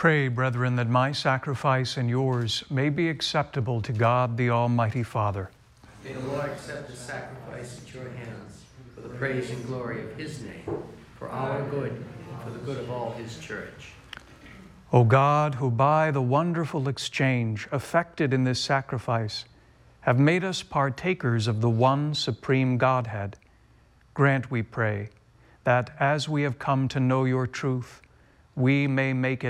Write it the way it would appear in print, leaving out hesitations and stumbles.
Pray, brethren, that my sacrifice and yours may be acceptable to God the Almighty Father. May the Lord accept the sacrifice at your hands for the praise and glory of his name, for our good and for the good of all his church. O God, who by the wonderful exchange effected in this sacrifice have made us partakers of the one supreme Godhead, grant, we pray, that as we have come to know your truth, we may make it